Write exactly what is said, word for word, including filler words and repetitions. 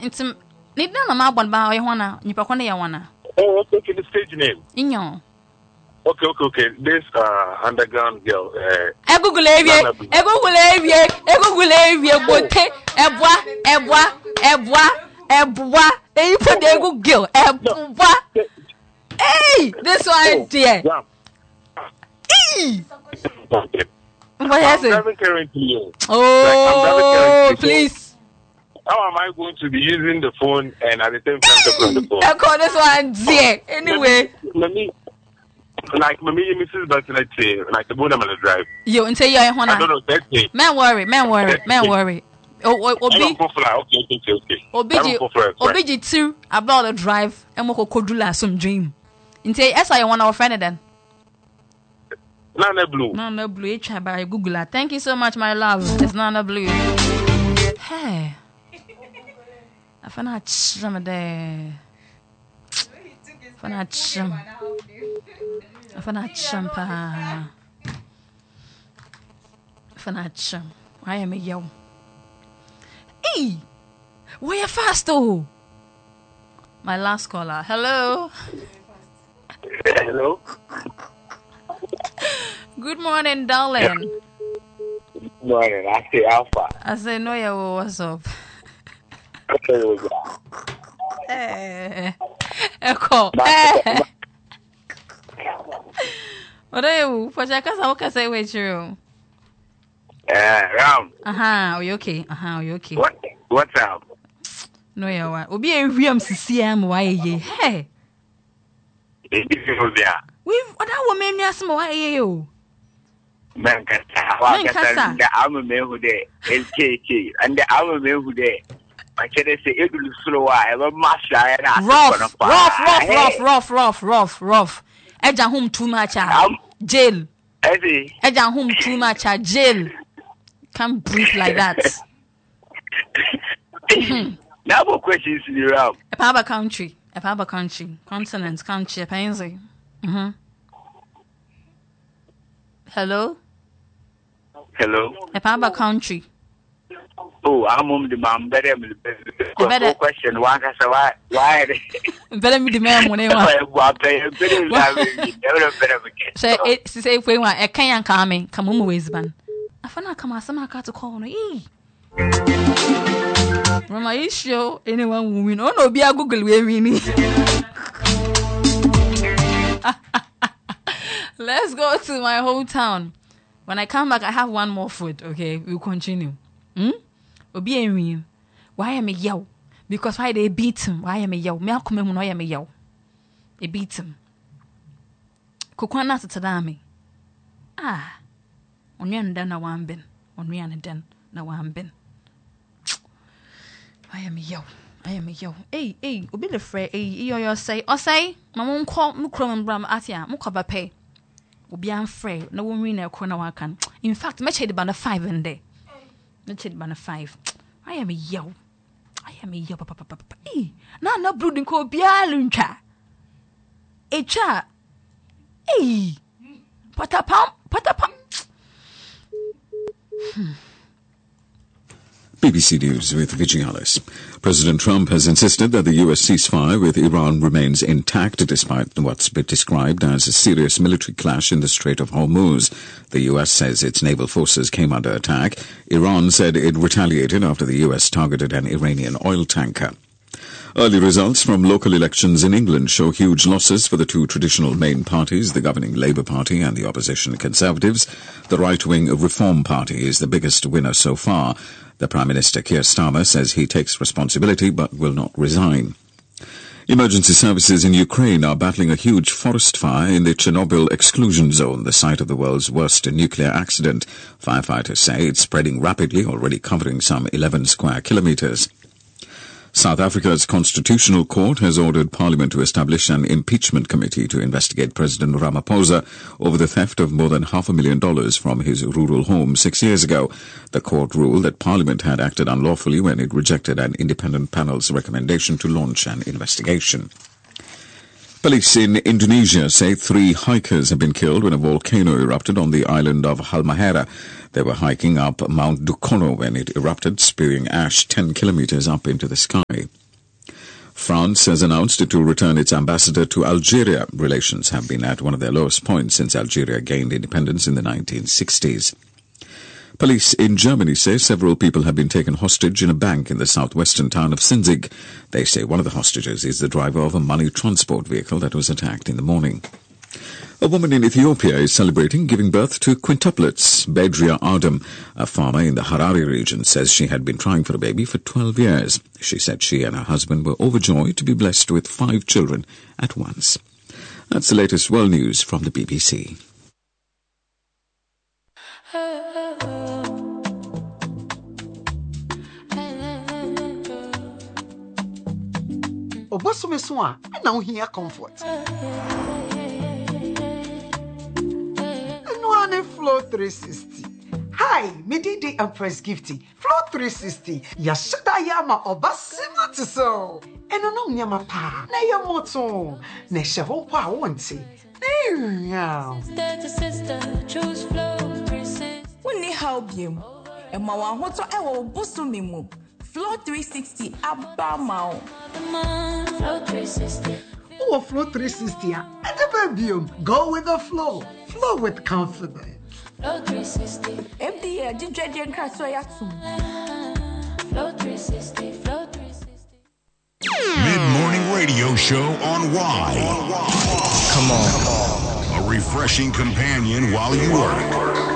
It's a need na ma bon ba wana nipa kone ya wana. Oh, okay, the stage name. Inyo. Okay, okay, okay. This uh underground girl. Uh, I Google Avie. I Google Avie. I Google Avie. Bote. Ebwa. Ebwa. Ebwa. Ebwa. Hey, you put the Google girl. Ebwa. Hey, this one, dear. Hey. What has it? I'm driving currently. Oh, like, please. How am I going to be using the phone and at the same time talking on the phone? I call this one, dear. Anyway. Let me. Like, me, Missus But let's say, like the boat I'm gonna drive. You and say you're one. I don't know. That's it. Man, worry, man, worry, man, worry. Oh, oh, be. Okay, okay, okay. Obiji, Obiji too about the drive. And we could do some dream. And say, yes, I want our friend then. Nana Blue. Nana Blue. H by Google. Thank you so much, my love. It's Nana Blue. Hey, I found out some there. I found out some. I found out some. I found out some. I am a yo. Hey, where you fast though? My last caller. Hello. Hello. Good morning, darling. Good morning. I say Alpha. I say no, yeah. What's up? Okay, eh, Echo. Eh. What are you? For check us, how can I say with you? Eh, Ram. Uh huh. Are you okay? Uh huh. Are you okay? What? What's up? No, yeah. What? Obi a ream C M. Why ye? Hey. We've what that woman yes mo why you? Man kasa. The army man who there L K K and the army man who there. I can say it will slow. I have a master and rough, rough, rough, rough, rough, rough, rough, rough. Eja home too much. Jail. Eja home too much. Jail. Can't breathe like that. Now what questions in the round? A power country. A power country. Continent country. A pansy. Mm-hmm. Hello? Hello? A power country. Oh, I'm on the man. Better me the question. Why? Why? Why? Better me the man when I want. Say it. Say if we want a can coming. Come on, ways ban. I found out come out some car to call me. From my issue, anyone will win. Oh no, be a Google with me. Let's go to my hometown. When I come back, I have one more food. Okay, we'll continue. Hmm. Obi enwi. Why am I yell? Because why they beat him? Why am I yell? Me akome mu no am I yell? They beat him. Kokwana tatadame. Ah. Onwe ndan na wamben. Onwe ndan na wamben. Why am I yell? I am a yo. Hey, hey, obi le frɛ hey, yo yo say, o say, mama nkɔ mu krom mbram atia, mu kɔ ba pɛ. Obi an frɛ na wo nwi na ɛkɔ na wakan. In fact, me che de ba na five in there. Me che de ba na five. I am a yo. I am a yo papa papa papa. Eh, na na brooding ko bia luntwa. Echa. Eh. Patapam, patapam. Hmm. B B C News with Vigialis. President Trump has insisted that the U S ceasefire with Iran remains intact despite what's been described as a serious military clash in the Strait of Hormuz. The U S says its naval forces came under attack. Iran said it retaliated after the U S targeted an Iranian oil tanker. Early results from local elections in England show huge losses for the two traditional main parties, the governing Labour Party and the opposition Conservatives. The right-wing Reform Party is the biggest winner so far. The Prime Minister Keir Starmer says he takes responsibility but will not resign. Emergency services in Ukraine are battling a huge forest fire in the Chernobyl exclusion zone, the site of the world's worst nuclear accident. Firefighters say it's spreading rapidly, already covering some eleven square kilometres. South Africa's Constitutional Court has ordered Parliament to establish an impeachment committee to investigate President Ramaphosa over the theft of more than half a million dollars from his rural home six years ago. The court ruled that Parliament had acted unlawfully when it rejected an independent panel's recommendation to launch an investigation. Police in Indonesia say three hikers have been killed when a volcano erupted on the island of Halmahera. They were hiking up Mount Dukono when it erupted, spewing ash ten kilometers up into the sky. France has announced it will return its ambassador to Algeria. Relations have been at one of their lowest points since Algeria gained independence in the nineteen sixties. Police in Germany say several people have been taken hostage in a bank in the southwestern town of Sinzig. They say one of the hostages is the driver of a money transport vehicle that was attacked in the morning. A woman in Ethiopia is celebrating giving birth to quintuplets. Bedria Adam, a farmer in the Harare region, says she had been trying for a baby for twelve years. She said she and her husband were overjoyed to be blessed with five children at once. That's the latest world news from the B B C. Obosome so a na wo hia comfort. Eno ane Flow three sixty. Hi, me D D Empress Gifty. Flow three sixty. Ya shada yama obasima to so. Eno no nyama pa. Na ye moto. Na she ho pa wonte. Yeah. Sister, choose Flow three sixty. Woni how biem. E ma wan hoto e wo bosome mu. Flow three sixty abamao. Flow three sixty. Oh, Flow three sixty. Go with the flow. Flow with confidence. Flow three sixty. M D A ginger ginger so ya too. Flow three sixty. Flow three sixty. Mid-morning radio show on Y. Come on. A refreshing companion while you work.